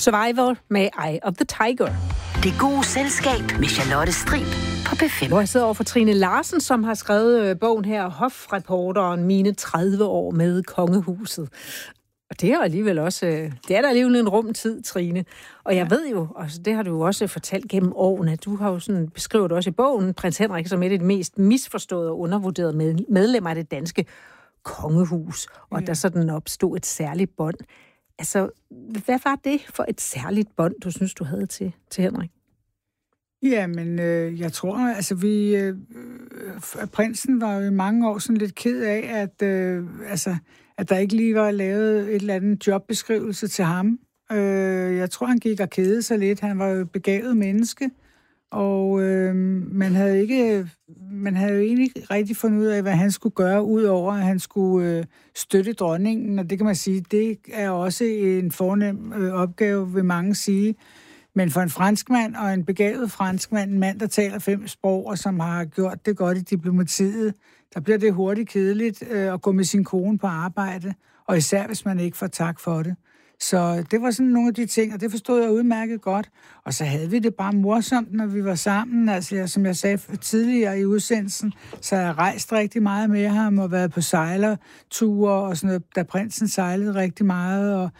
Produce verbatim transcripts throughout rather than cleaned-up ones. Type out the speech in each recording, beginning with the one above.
Survivor med Eye of the Tiger. Det gode selskab med Charlotte Strib på P fem. Hvor jeg sidder over for Trine Larsen, som har skrevet bogen her, Hofreporteren, mine tredive år med kongehuset. Og det er alligevel også, det er der alligevel en rum tid, Trine. Og jeg ved jo, og det har du jo også fortalt gennem årene, at du har jo sådan, beskrevet også i bogen, prins Henrik som et af de mest misforståede og undervurderede medlemmer af det danske kongehus. Og ja. Der sådan opstod et særligt bånd. Altså, hvad var det for et særligt bånd, du synes, du havde til, til Henrik? Jamen, øh, jeg tror, altså vi... Øh, prinsen var jo i mange år sådan lidt ked af, at, øh, altså, at der ikke lige var lavet et eller andet jobbeskrivelse til ham. Øh, jeg tror, han gik og kedede sig lidt. Han var jo et begavet menneske, og øh, man havde ikke... Man havde jo egentlig ikke rigtig fundet ud af, hvad han skulle gøre, udover at han skulle øh, støtte dronningen, og det kan man sige, det er også en fornem øh, opgave, vil mange sige. Men for en franskmand og en begavet franskmand, en mand, der taler fem sprog, og som har gjort det godt i diplomatiet, der bliver det hurtigt kedeligt øh, at gå med sin kone på arbejde, og især hvis man ikke får tak for det. Så det var sådan nogle af de ting, og det forstod jeg udmærket godt. Og så havde vi det bare morsomt, når vi var sammen. Altså, som jeg sagde tidligere i udsendelsen, så har jeg rejst rigtig meget med ham og været på sejlerture og sådan noget, da prinsen sejlede rigtig meget. Og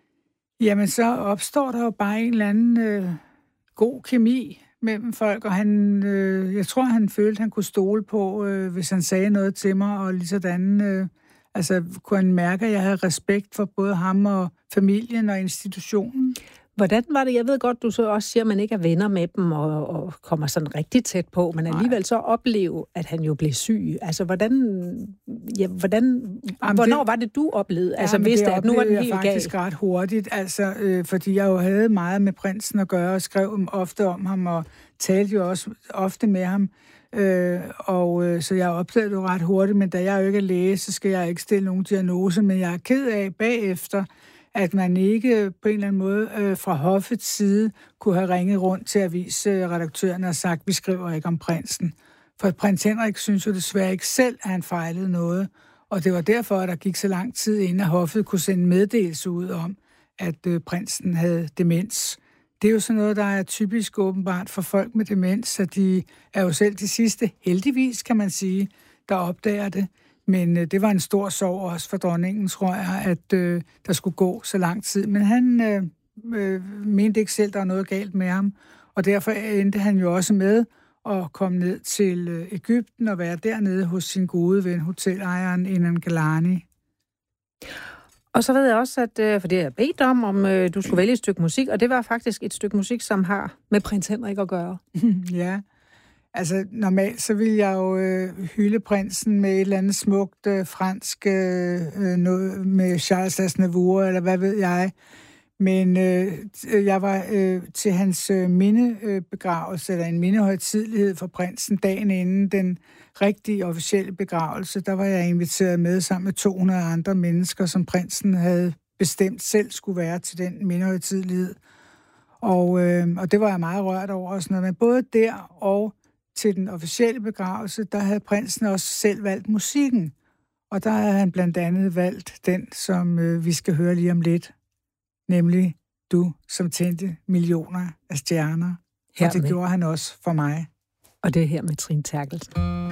jamen, så opstår der jo bare en eller anden øh, god kemi mellem folk, og han, øh, jeg tror, han følte, han kunne stole på, øh, hvis han sagde noget til mig, og lige sådan... Øh, Altså, kunne han mærke, at jeg havde respekt for både ham og familien og institutionen? Hvordan var det? Jeg ved godt, du så også siger, at man ikke er venner med dem og, og kommer sådan rigtig tæt på, men alligevel så opleve, at han jo blev syg. Altså, hvordan... Ja, hvordan Jamen, hvornår det, var det, du oplevede? Altså, ja, vidste, at nu var den helt galt? Det oplevede jeg faktisk ret hurtigt, altså, øh, fordi jeg jo havde meget med prinsen at gøre, og skrev ofte om ham, og talte jo også ofte med ham. Øh, og øh, så jeg opdagede det jo ret hurtigt, men da jeg jo ikke er læge, så skal jeg ikke stille nogen diagnose, men jeg er ked af bagefter, at man ikke på en eller anden måde øh, fra hoffets side kunne have ringet rundt til avisredaktørerne og sagt, vi skriver ikke om prinsen. For prins Henrik synes jo desværre ikke selv, at han fejlede noget, og det var derfor, at der gik så lang tid, inden hoffet kunne sende meddelelse ud om, at øh, prinsen havde demens. Det er jo sådan noget, der er typisk åbenbart for folk med demens, så de er jo selv de sidste, heldigvis kan man sige, der opdager det. Men øh, det var en stor sorg også for dronningen, tror jeg, at øh, der skulle gå så lang tid. Men han øh, øh, mente ikke selv, der var noget galt med ham, og derfor endte han jo også med at komme ned til øh, Egypten og være dernede hos sin gode ven, hotelejeren Inan Galani. Og så ved jeg også, at for det jeg bedt om, om øh, du skulle vælge et stykke musik, og det var faktisk et stykke musik, som har med prins Henrik at gøre. Ja, altså normalt så vil jeg jo øh, hylde prinsen med et eller andet smukt øh, fransk, øh, noget med Charles Aznavour, eller hvad ved jeg. Men øh, jeg var øh, til hans øh, mindebegravelse, eller en mindehøjtidelighed for prinsen, dagen inden den rigtige officielle begravelse. Der var jeg inviteret med sammen med to hundrede andre mennesker, som prinsen havde bestemt selv skulle være til den mindehøjtidelighed. Og, øh, og det var jeg meget rørt over. Og sådan noget. Men både der og til den officielle begravelse, der havde prinsen også selv valgt musikken. Og der havde han blandt andet valgt den, som øh, vi skal høre lige om lidt. Nemlig Du, som tændte millioner af stjerner. Her og det med. Gjorde han også for mig. Og det er her med Trine Terkelsen.